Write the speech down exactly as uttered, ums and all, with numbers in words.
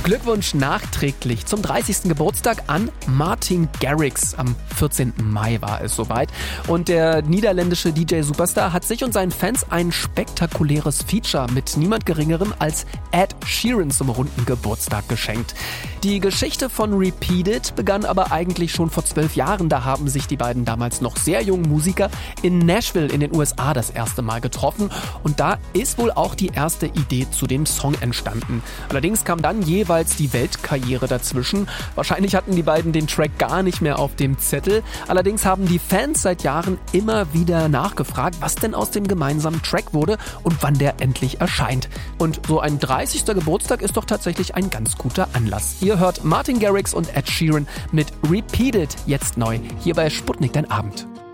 Glückwunsch nachträglich zum dreißigsten Geburtstag an Martin Garrix. Am vierzehnten Mai war es soweit. Und der niederländische D J-Superstar hat sich und seinen Fans ein spektakuläres Feature mit niemand Geringerem als Ed Sheeran zum runden Geburtstag geschenkt. Die Geschichte von Repeat It begann aber eigentlich schon vor zwölf Jahren. Da haben sich die beiden damals noch sehr jungen Musiker in Nashville in den U S A das erste Mal getroffen. Und da ist wohl auch die erste Idee zu dem Song entstanden. Allerdings kam dann jeweils die Weltkarriere dazwischen. Wahrscheinlich hatten die beiden den Track gar nicht mehr auf dem Zettel. Allerdings haben die Fans seit Jahren immer wieder nachgefragt, was denn aus dem gemeinsamen Track wurde und wann der endlich erscheint. Und so ein dreißigster Geburtstag ist doch tatsächlich ein ganz guter Anlass. Ihr hört Martin Garrix und Ed Sheeran mit Repeat It jetzt neu hier bei Sputnik Dein Abend.